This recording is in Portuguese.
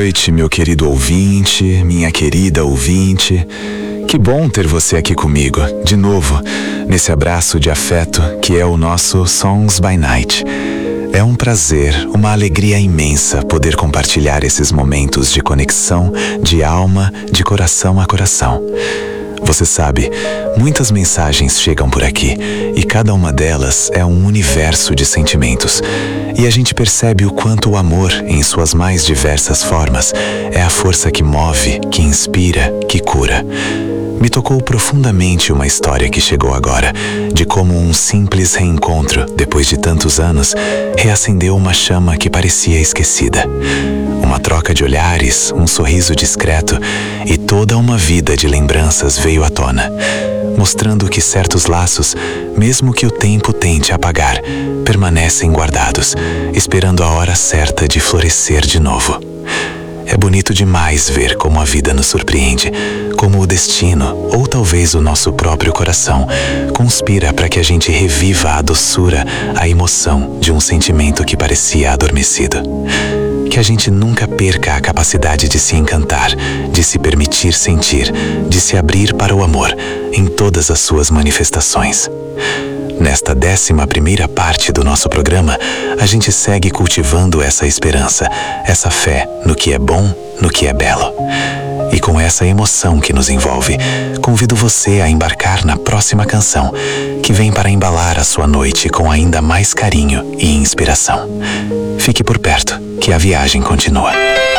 noite, meu querido ouvinte, minha querida ouvinte. Que bom ter você aqui comigo, de novo, nesse abraço de afeto que é o nosso Songs by Night. É um prazer, uma alegria imensa poder compartilhar esses momentos de conexão, de alma, de coração a coração. Você sabe, muitas mensagens chegam por aqui e cada uma delas é um universo de sentimentos. E a gente percebe o quanto o amor, em suas mais diversas formas, é a força que move, que inspira, que cura. Me tocou profundamente uma história que chegou agora, de como um simples reencontro, depois de tantos anos, reacendeu uma chama que parecia esquecida. Uma troca de olhares, um sorriso discreto e toda uma vida de lembranças veio à tona, mostrando que certos laços, mesmo que o tempo tente apagar, permanecem guardados, esperando a hora certa de florescer de novo. É bonito demais ver como a vida nos surpreende, como o destino, ou talvez o nosso próprio coração, conspira para que a gente reviva a doçura, a emoção de um sentimento que parecia adormecido. Que a gente nunca perca a capacidade de se encantar, de se permitir sentir, de se abrir para o amor em todas as suas manifestações. Nesta 11ª parte do nosso programa, a gente segue cultivando essa esperança, essa fé no que é bom, no que é belo. E com essa emoção que nos envolve, convido você a embarcar na próxima canção, que vem para embalar a sua noite com ainda mais carinho e inspiração. Fique por perto, que a viagem continua.